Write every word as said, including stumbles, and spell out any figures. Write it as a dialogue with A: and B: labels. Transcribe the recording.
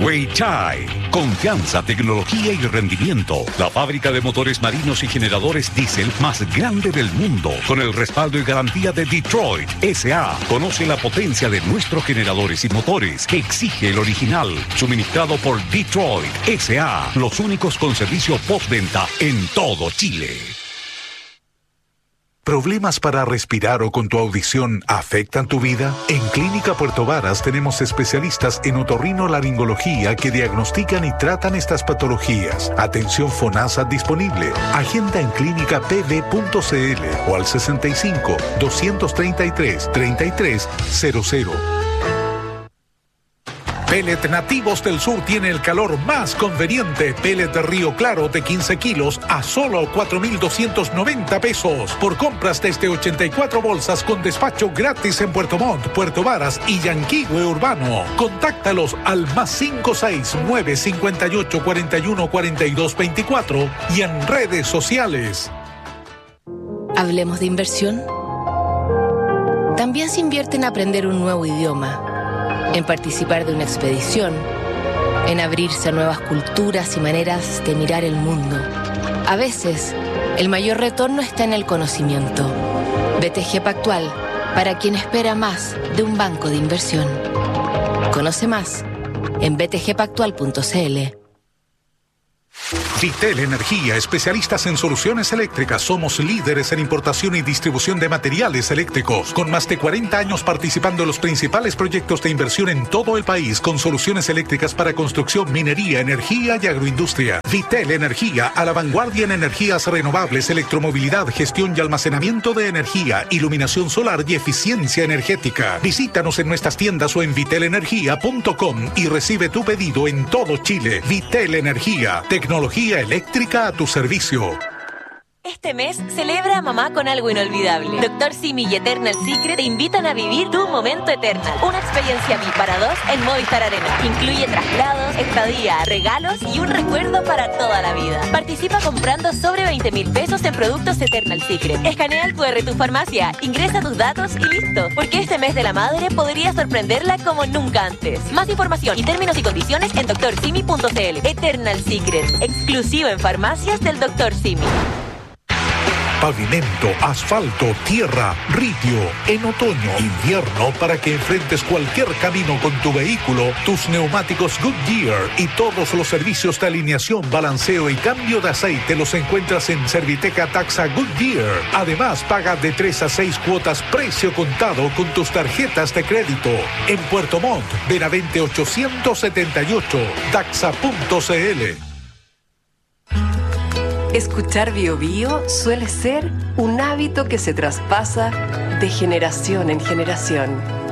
A: Weichai. Confianza, tecnología y rendimiento. La fábrica de motores marinos y generadores diésel más grande del mundo. Con el respaldo y garantía de Detroit S A. Conoce la potencia de nuestros generadores y motores que exige el original. Suministrado por Detroit S A. Los únicos con servicio postventa en todo Chile.
B: ¿Problemas para respirar o con tu audición afectan tu vida? En Clínica Puerto Varas tenemos especialistas en otorrinolaringología que diagnostican y tratan estas patologías. Atención FONASA disponible. Agenda en clínica p v punto c l o al sesenta y cinco, doscientos treinta y tres, treinta y tres cero cero. Pellet Nativos del Sur tiene el calor más conveniente. Pellet de Río Claro de quince kilos a solo cuatro mil doscientos noventa pesos. Por compras desde ochenta y cuatro bolsas con despacho gratis en Puerto Montt, Puerto Varas y Yanquihue Urbano. Contáctalos al más cinco seis nueve cinco ocho cuatro uno cuatro dos dos cuatro y en redes sociales.
C: Hablemos de inversión. También se invierte en aprender un nuevo idioma, en participar de una expedición, en abrirse a nuevas culturas y maneras de mirar el mundo. A veces, el mayor retorno está en el conocimiento. B T G Pactual, para quien espera más de un banco de inversión. Conoce más en b t g pactual punto c l.
B: Vitel Energía, especialistas en soluciones eléctricas. Somos líderes en importación y distribución de materiales eléctricos. Con más de cuarenta años participando en los principales proyectos de inversión en todo el país, con soluciones eléctricas para construcción, minería, energía y agroindustria. Vitel Energía, a la vanguardia en energías renovables, electromovilidad, gestión y almacenamiento de energía, iluminación solar y eficiencia energética. Visítanos en nuestras tiendas o en vitel energía punto com y recibe tu pedido en todo Chile. Vitel Energía, tecnología eléctrica a tu servicio.
D: Este mes celebra a mamá con algo inolvidable. Doctor Simi y Eternal Secret te invitan a vivir tu momento Eternal. Una experiencia V I P para dos en Movistar Arena. Incluye traslados, estadía, regalos y un recuerdo para toda la vida. Participa comprando sobre veinte mil pesos en productos Eternal Secret. Escanea el cu erre de tu farmacia, ingresa tus datos y listo. Porque este mes de la madre podría sorprenderla como nunca antes. Más información y términos y condiciones en doctor simi punto c l. Eternal Secret, exclusivo en farmacias del doctor Simi.
B: Pavimento, asfalto, tierra, ridio. En otoño, invierno, para que enfrentes cualquier camino con tu vehículo, tus neumáticos Goodyear y todos los servicios de alineación, balanceo y cambio de aceite los encuentras en Serviteca Taxa Goodyear. Además, paga de tres a seis cuotas precio contado con tus tarjetas de crédito. En Puerto Montt, Benavente ochocientos setenta y ocho, taxa punto c l.
E: Escuchar Bio Bio suele ser un hábito que se traspasa de generación en generación.